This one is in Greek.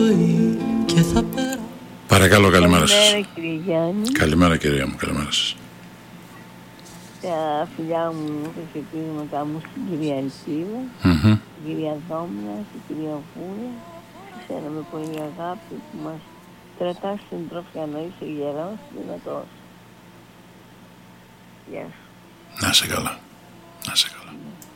Παρακαλώ, καλημέρα σας. Καλημέρα, κύριε Γιάννη. Καλημέρα, κυρία μου, καλημέρα σας. Τα φιλιά μου, τα χαιρετίσματά μου στην κυρία Ελπίδα, την κυρία Δόμνα, την κυρία Βούλα, σε σένα με πολύ αγάπη που μας κρατάς στην τροφιά να είσαι γερός, δυνατός. Γεια σου. Να είσαι καλά. Να είσαι καλά.